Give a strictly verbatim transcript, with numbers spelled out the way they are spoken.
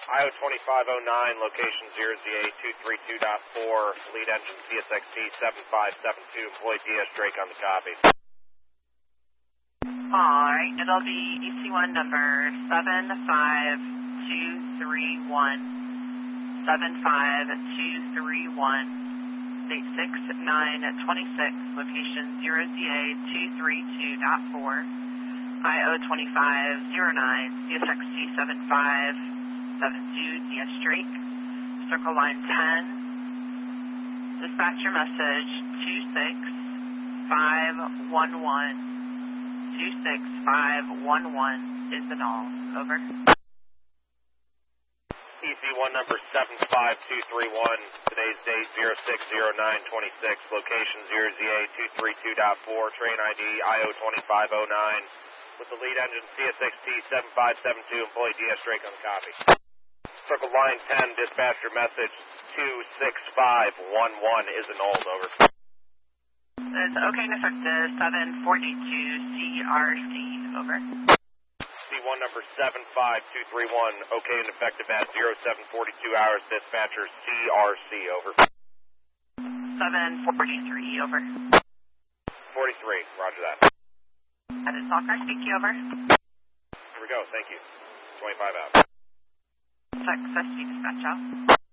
I O twenty-five oh nine, location zero Z A two three two point four, lead engine C S X T seven five seven two, employee D S Drake on the copy. Alright, it'll be E C one number seven five two three one, seven five two three one, date six nine twenty-six, location zero Z A two three two point four, I O twenty-five oh nine, C S X T seven five seven two, D S Drake, circle line ten, dispatcher message two six five one one, two six five one one is the null, over. E C one number seven five two three one, today's date zero six zero nine twenty-six, location zero Z A two three two point four, train I D I O twenty-five oh nine, with the lead engine C S X T seven five seven two, employee D S Drake on the copy. Circle line ten, dispatcher message two six five one one is annulled, over. It's okay and effective seven forty-two C R C, over. C one number seven five two three one, okay and effective at zero seven forty-two hours, dispatcher C R C, over. seven forty-three, over. forty-three, roger that. That is all correct, thank you, over. Here we go, thank you. twenty-five out. Check, S D dispatch out.